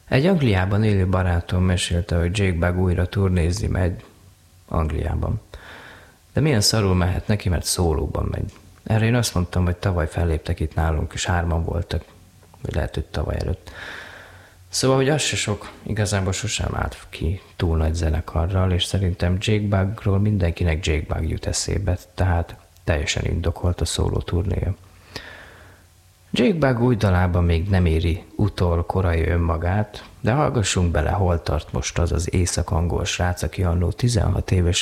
Egy Angliában élő barátom mesélte, hogy Jake Bugg újra turnézni megy Angliában. De milyen szarul mehet neki, mert szólóban megy. Erre én azt mondtam, hogy tavaly felléptek itt nálunk, és 3 voltak. Vagy lehet, hogy tavaly előtt. Szóval, hogy az se sok, igazából sosem állt ki túl nagy zenekarral, és szerintem Jake Buggról mindenkinek Jake Bugg jut eszébe, tehát teljesen indokolt a szóló turnéja. Jake Bugg új dalában még nem éri utol korai önmagát, de hallgassunk bele, hol tart most az az észak-angol srác, aki annó 16 éves